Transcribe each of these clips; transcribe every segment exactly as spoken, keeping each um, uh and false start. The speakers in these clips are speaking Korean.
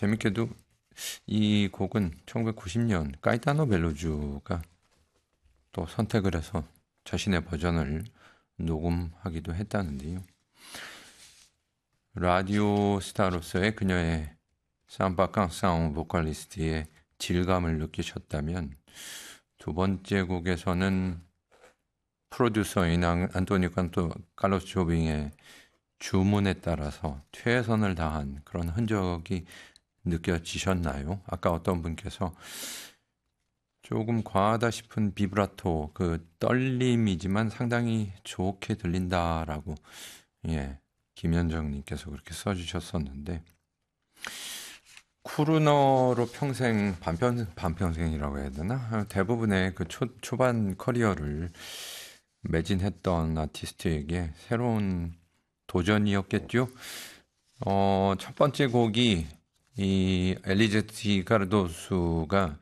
재밌게도 이 곡은 천구백구십 년 까이타노 벨로주가 또 선택을 해서 자신의 버전을 녹음하기도 했다는데요. 라디오 스타로서의 그녀의 삼바캉 보컬리스트의 질감을 느끼셨다면 두 번째 곡에서는 프로듀서인 안토니오 칸토 칼로스 조빙의 주문에 따라서 최선을 다한 그런 흔적이 느껴지셨나요? 아까 어떤 분께서 조금 과하다 싶은 비브라토, 그 떨림이지만 상당히 좋게 들린다라고, 예, 김현정님께서 그렇게 써주셨었는데, 크루너로 평생, 반평, 반평생이라고 해야 되나? 대부분의 그 초, 초반 커리어를 매진했던 아티스트에게 새로운 도전이었겠죠? 어, 첫 번째 곡이 이 엘리제티 카르도수가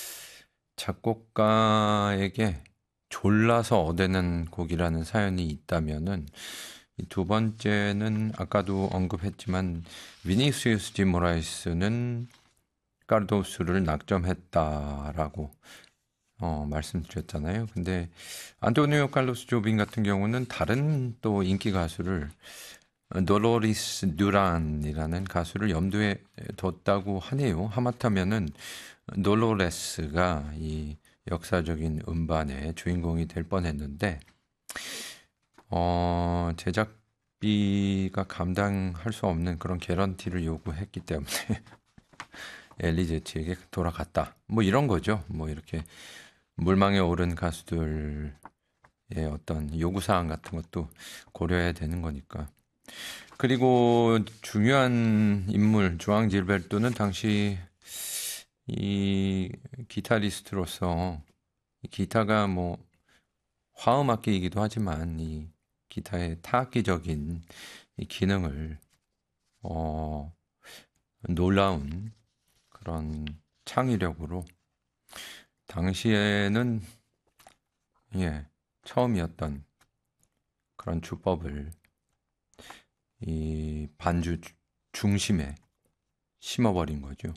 작곡가에게 졸라서 어대는 곡이라는 사연이 있다면은 이 두 번째는 아까도 언급했지만 비니시우스 디 모라이스는 카르도수를 낙점했다라고 어, 말씀드렸잖아요. 근데 안토니오 칼로스 조빈 같은 경우는 다른 또 인기 가수를 돌로리스 듀란이라는 가수를 염두에 뒀다고 하네요. 하마터면은 돌로레스가 이 역사적인 음반의 주인공이 될 뻔했는데 어, 제작비가 감당할 수 없는 그런 개런티를 요구했기 때문에 엘리제티에게 돌아갔다. 뭐 이런 거죠. 뭐 이렇게 물망에 오른 가수들의 어떤 요구사항 같은 것도 고려해야 되는 거니까. 그리고 중요한 인물 주앙 질베르토는 당시 이 기타리스트로서 기타가 뭐 화음악기이기도 하지만 이 기타의 타악기적인 이 기능을 어 놀라운 그런 창의력으로 당시에는 예 처음이었던 그런 주법을 이 반주 중심에 심어버린 거죠.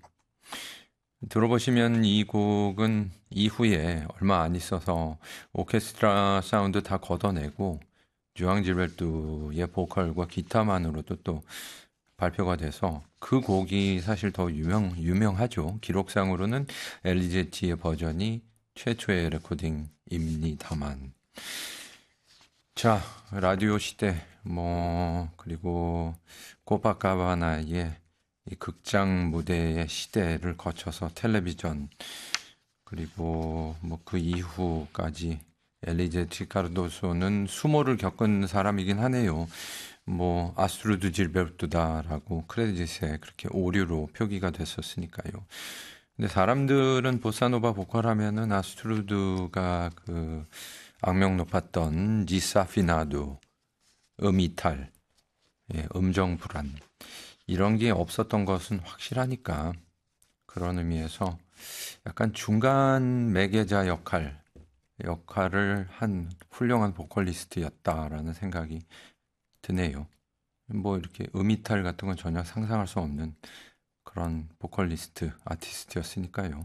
들어보시면 이 곡은 이후에 얼마 안 있어서 오케스트라 사운드 다 걷어내고 주앙 질베르토의 보컬과 기타만으로도 또 발표가 돼서 그 곡이 사실 더 유명, 유명하죠. 기록상으로는 엘리제티의 버전이 최초의 레코딩입니다만. 자, 라디오 시대, 뭐, 그리고 코파카바나의 이 극장 무대의 시대를 거쳐서 텔레비전, 그리고 뭐 그 이후까지 엘리제티 카르도소는 수모를 겪은 사람이긴 하네요. 뭐 아스트루드 질베르토다라고 크레딧에 그렇게 오류로 표기가 됐었으니까요. 근데 사람들은 보사노바 보컬하면은 아스트루드가 그 악명 높았던 디사피나도, 음이탈, 예, 음정 불안 이런 게 없었던 것은 확실하니까 그런 의미에서 약간 중간 매개자 역할 역할을 한 훌륭한 보컬리스트였다라는 생각이 드네요. 뭐 이렇게 음이탈 같은 건 전혀 상상할 수 없는 그런 보컬리스트, 아티스트였으니까요.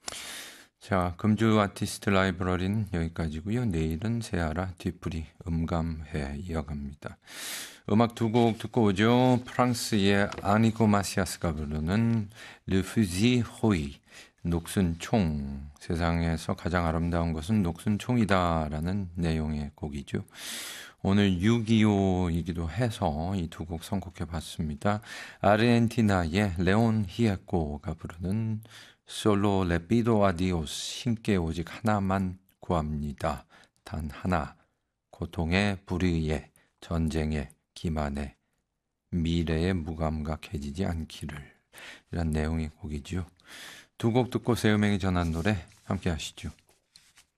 자, 금주 아티스트 라이브러리는 여기까지고요. 내일은 세아라 뒤풀이 음감회 이어갑니다. 음악 두 곡 듣고 오죠. 프랑스의 아니코 마시아스가 부르는 Le Fusil Rouge, 녹슨총, 세상에서 가장 아름다운 것은 녹슨총이다 라는 내용의 곡이죠. 오늘 육이오이기도 해서 이 두 곡 선곡해 봤습니다. 아르헨티나의 레온 히에코가 부르는 솔로 레피도 아디오스, 힘께 오직 하나만 구합니다. 단 하나, 고통의 불의의 전쟁의 기만의 미래에 무감각해지지 않기를, 이런 내용의 곡이죠. 두 곡 듣고 새 음악이 전한 노래 함께 하시죠.